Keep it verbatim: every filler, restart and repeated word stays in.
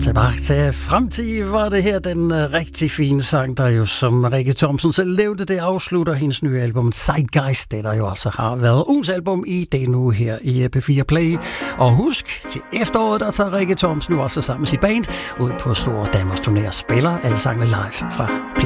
Tilbage til fremtid var det her den uh, rigtig fine sang, der jo som Rikke Thomsen selv levede, det afslutter hendes nye album Zeitgeist, det der jo altså har været ugens album i det nu her i P fire Play. Og husk, til efteråret der tager Rikke Thomsen nu altså sammen med sit band ud på store Danmarks turnéer, spiller alle sangene live fra Play.